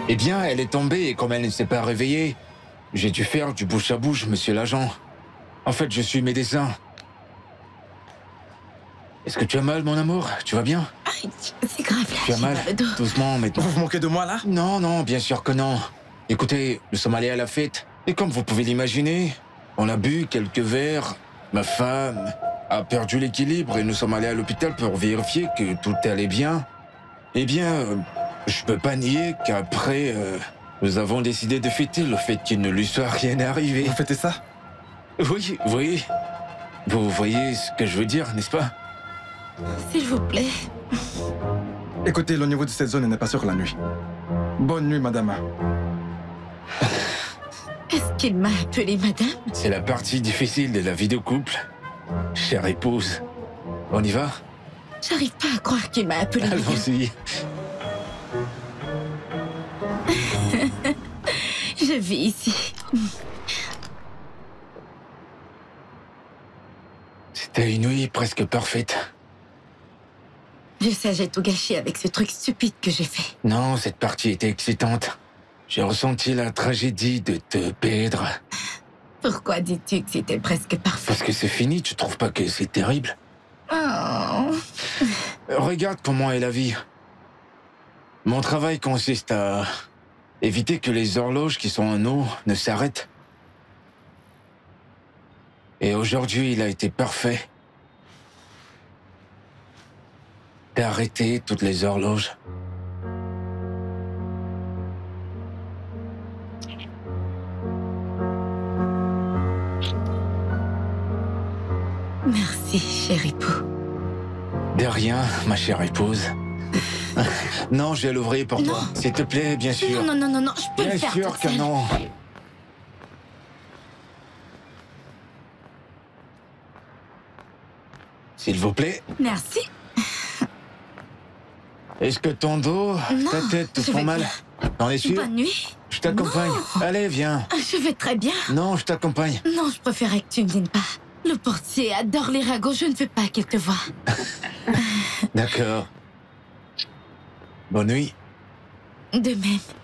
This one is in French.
Eh bien, elle est tombée et comme elle ne s'est pas réveillée, j'ai dû faire du bouche à bouche, monsieur l'agent. En fait, je suis médecin. Est-ce que tu as mal, mon amour? Tu vas bien? Aïe, c'est grave là, Tu as j'ai mal? mal au dos. Doucement, maintenant. Vous vous moquez de moi, là? Non, non, bien sûr que non. Écoutez, nous sommes allés à la fête. Et comme vous pouvez l'imaginer, on a bu quelques verres. Ma femme a perdu l'équilibre et nous sommes allés à l'hôpital pour vérifier que tout allait bien. Eh bien, je peux pas nier qu'après, nous avons décidé de fêter le fait qu'il ne lui soit rien arrivé. Vous fêtez ça? Oui, oui. Vous voyez ce que je veux dire, n'est-ce pas? S'il vous plaît. Écoutez, le niveau de cette zone n'est pas sûr la nuit. Bonne nuit, madame. Est-ce qu'il m'a appelé madame? C'est la partie difficile de la vie de couple. Chère épouse, on y va? J'arrive pas à croire qu'il m'a appelé madame. Allons-y. Je vis ici. C'était une nuit presque parfaite. Je sais, j'ai tout gâché avec ce truc stupide que j'ai fait. Non, cette partie était excitante. J'ai ressenti la tragédie de te perdre. Pourquoi dis-tu que c'était presque parfait? Parce que c'est fini, tu trouves pas que c'est terrible? Oh. Regarde comment est la vie. Mon travail consiste à éviter que les horloges qui sont en eau ne s'arrêtent. Et aujourd'hui, il a été parfait. D'arrêter toutes les horloges. Merci, cher époux. De rien, ma chère épouse. Non, je vais l'ouvrir pour toi. S'il te plaît, bien sûr. Non, non, non, non, non, je peux le Bien faire sûr toute que seule. non. S'il vous plaît. Merci. Est-ce que ton dos, Non, ta tête te je font vais mal? bien. T'en es sûr? Bonne nuit. Je t'accompagne. Allez, viens. Je vais très bien. Non, je t'accompagne. Non, je préférais que tu ne viennes pas. Le portier adore les ragots, je ne veux pas qu'il te voie. D'accord. Bonne nuit. De même.